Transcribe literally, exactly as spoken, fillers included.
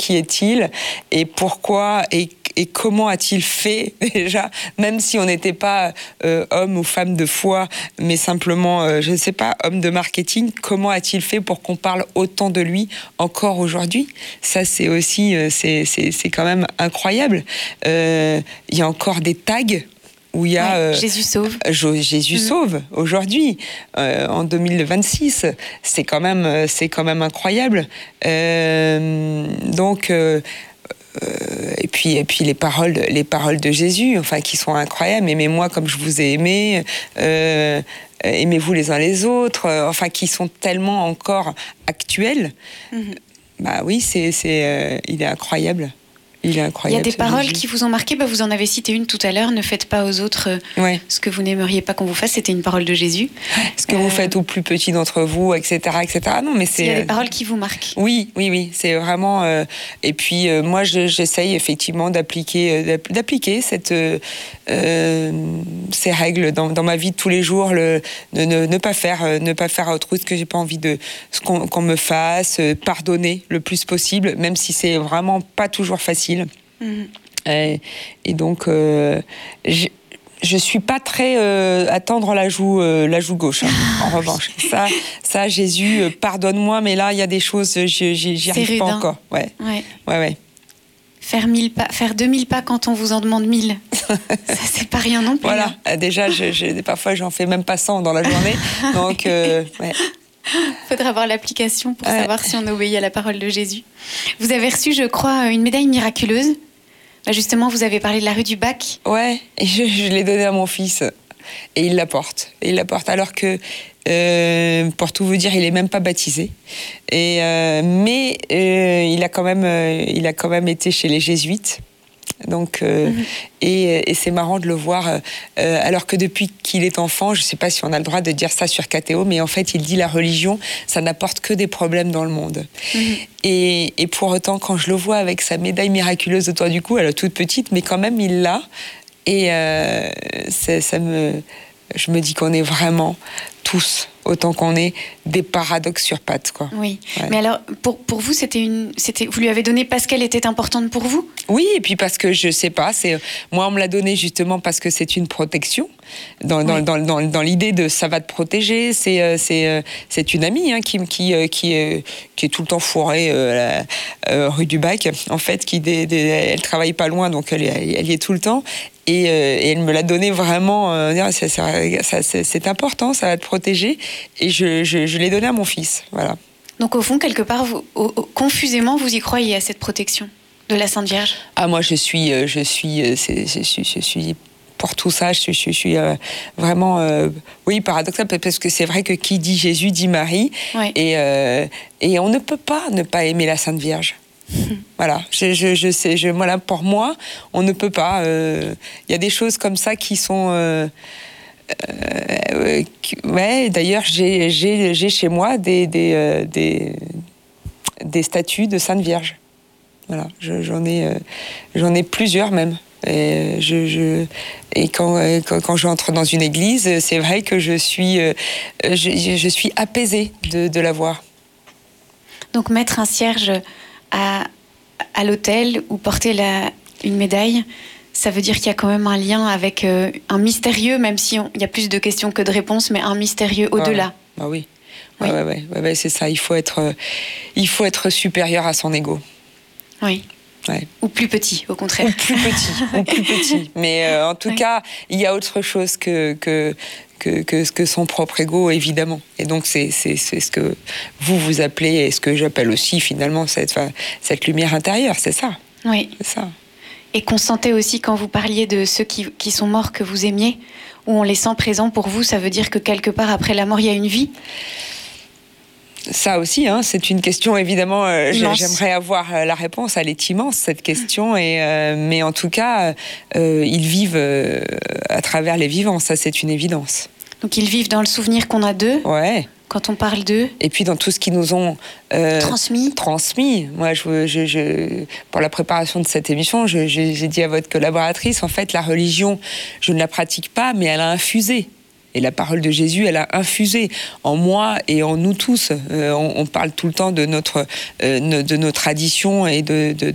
qui est-il et pourquoi et Et comment a-t-il fait déjà, même si on n'était pas euh, homme ou femme de foi, mais simplement, euh, je ne sais pas, homme de marketing, comment a-t-il fait pour qu'on parle autant de lui encore aujourd'hui ? Ça, c'est aussi, euh, c'est, c'est, c'est quand même incroyable. Euh, il y a encore des tags où il y a ouais, euh, Jésus sauve. Jésus mmh. sauve aujourd'hui euh, en deux mille vingt-six. C'est quand même, c'est quand même incroyable. Euh, donc euh, Euh, et puis et puis les paroles les paroles de Jésus, enfin qui sont incroyables. Aimez-moi comme je vous ai aimé, euh, aimez-vous les uns les autres, euh, enfin qui sont tellement encore actuelles. Mm-hmm. Bah oui, c'est c'est euh, il est incroyable. Il est incroyable. Il y a des paroles Jésus. Qui vous ont marqué. Bah, vous en avez cité une tout à l'heure. Ne faites pas aux autres euh, ouais. ce que vous n'aimeriez pas qu'on vous fasse. C'était une parole de Jésus. Ce que euh... vous faites au plus petit d'entre vous, et cetera, et cetera. Non, mais c'est. Il y a des paroles qui vous marquent. Oui, oui, oui. C'est vraiment. Euh... Et puis euh, moi, je, j'essaye effectivement d'appliquer, euh, d'appliquer cette, euh, ces règles dans, dans ma vie de tous les jours. Le, ne, ne, ne pas faire, euh, ne pas faire autre chose que j'ai pas envie de ce qu'on, qu'on me fasse. Euh, pardonner le plus possible, même si c'est vraiment pas toujours facile. Mmh. Et, et donc, euh, je, je suis pas très euh, à tendre la joue, euh, la joue gauche. Hein, en revanche, ça, ça, Jésus, euh, pardonne-moi, mais là, il y a des choses, j'y, j'y arrive rude, pas hein. encore. Ouais, ouais, ouais. ouais. Faire mille pas, faire deux mille pas quand on vous en demande mille, ça c'est pas rien non plus. Voilà. Hein. Déjà, je, je, parfois, j'en fais même pas cent dans la journée, donc. Euh, ouais. Faudra avoir l'application pour ouais. savoir si on obéit à la parole de Jésus. Vous avez reçu, je crois, une médaille miraculeuse. Bah justement, vous avez parlé de la rue du Bac. Ouais, et je, je l'ai donnée à mon fils. Et il la porte. Et il la porte alors que, euh, pour tout vous dire, il n'est même pas baptisé. Et, euh, mais euh, il, a quand même, euh, il a quand même été chez les jésuites. Donc, euh, mmh. et, et c'est marrant de le voir, euh, alors que depuis qu'il est enfant, je ne sais pas si on a le droit de dire ça sur K T O, mais en fait, il dit la religion, ça n'apporte que des problèmes dans le monde. Mmh. Et, et pour autant, quand je le vois avec sa médaille miraculeuse autour du cou, elle est toute petite, mais quand même, il l'a. Et euh, ça me, je me dis qu'on est vraiment tous, autant qu'on est, des paradoxes sur pattes, quoi. Oui, ouais. Mais alors, pour, pour vous, c'était une, c'était, vous lui avez donné parce qu'elle était importante pour vous ? Oui, et puis parce que, je sais pas, c'est, moi, on me l'a donné justement parce que c'est une protection, dans, dans, oui. dans, dans, dans l'idée de ça va te protéger, c'est, c'est, c'est une amie hein, qui, qui, qui, est, qui est tout le temps fourrée euh, à, euh, rue du Bac, en fait, qui, des, des, elle travaille pas loin, donc elle, elle y est tout le temps. Et, euh, et elle me l'a donné vraiment, euh, c'est, c'est, c'est, c'est important, ça va te protéger. Et je, je, je l'ai donné à mon fils, voilà. Donc au fond, quelque part, vous, au, au, confusément, vous y croyez à cette protection de la Sainte Vierge ? Ah, moi, je suis, je suis, c'est, je suis, je suis pour tout ça, je, je, je suis euh, vraiment, euh, oui, paradoxal, parce que c'est vrai que qui dit Jésus dit Marie, ouais. et, euh, et on ne peut pas ne pas aimer la Sainte Vierge. Voilà, je, je, je sais, je, voilà, pour moi, on ne peut pas. Il euh, y a des choses comme ça qui sont. Euh, euh, qui, ouais, d'ailleurs, j'ai, j'ai, j'ai chez moi des, des, euh, des, des statues de Sainte Vierge. Voilà, je, j'en ai, euh, j'en ai plusieurs même. Et, je, je, et quand, quand, quand j'entre dans une église, c'est vrai que je suis, euh, je, je suis apaisée de, de la voir. Donc mettre un cierge à, à l'autel ou porter la, une médaille, ça veut dire qu'il y a quand même un lien avec euh, un mystérieux, même si il y a plus de questions que de réponses, mais un mystérieux au-delà. Ah, ah oui, oui. Ouais, ouais, ouais, ouais, ouais, c'est ça. Il faut être, euh, il faut être supérieur à son ego. Oui. Ouais. Ou plus petit, au contraire. Ou plus petit, ou plus petit. Mais euh, en tout ouais. cas, il y a autre chose que que que que, que son propre ego, évidemment. Et donc c'est c'est c'est ce que vous vous appelez et ce que j'appelle aussi finalement cette enfin, cette lumière intérieure, c'est ça. Oui. C'est ça. Et qu'on sentait aussi quand vous parliez de ceux qui qui sont morts que vous aimiez, où on les sent présents pour vous, ça veut dire que quelque part après la mort il y a une vie. Ça aussi, hein, c'est une question évidemment. Euh, j'aimerais avoir la réponse. Elle est immense cette question, et euh, mais en tout cas, euh, ils vivent euh, à travers les vivants. Ça, c'est une évidence. Donc ils vivent dans le souvenir qu'on a d'eux. Ouais. Quand on parle d'eux. Et puis dans tout ce qu'ils nous ont euh, transmis. Transmis. Moi, je, je, je, pour la préparation de cette émission, je, je, j'ai dit à votre collaboratrice, en fait, la religion, je ne la pratique pas, mais elle a infusé. Et la parole de Jésus, elle a infusé en moi et en nous tous. Euh, on, on parle tout le temps de notre, euh, de nos traditions et de, de,